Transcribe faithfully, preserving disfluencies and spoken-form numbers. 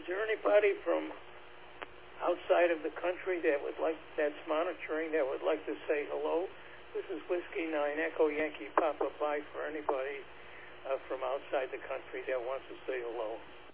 there anybody from outside of the country that would like, that's monitoring, that would like to say hello? This is Whiskey nine Echo Yankee Papa Bye for anybody uh, from outside the country that wants to say hello.